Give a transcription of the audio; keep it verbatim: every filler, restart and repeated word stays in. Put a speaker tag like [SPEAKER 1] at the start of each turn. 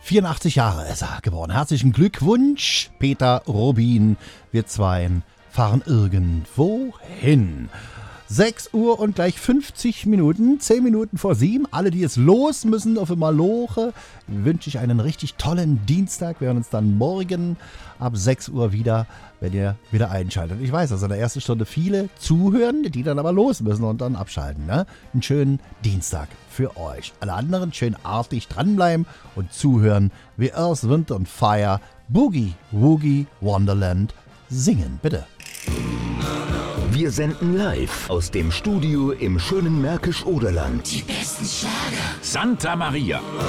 [SPEAKER 1] vierundachtzig Jahre ist er geworden. Herzlichen Glückwunsch, Peter Rubin. Wir zweien fahren irgendwo hin. sechs Uhr und gleich fünfzig Minuten, zehn Minuten vor sieben. Alle, die jetzt los müssen auf einmal Maloche, wünsche ich einen richtig tollen Dienstag. Wir hören uns dann morgen ab sechs Uhr wieder, wenn ihr wieder einschaltet. Ich weiß, dass in der ersten Stunde viele zuhören, die dann aber los müssen und dann abschalten. Ne? Einen schönen Dienstag für euch. Alle anderen schön artig dranbleiben und zuhören, wie Earth, Wind und Fire Boogie Woogie Wonderland singen. Bitte.
[SPEAKER 2] Wir senden live aus dem Studio im schönen Märkisch-Oderland.
[SPEAKER 3] Die besten Schlager.
[SPEAKER 4] Santa Maria.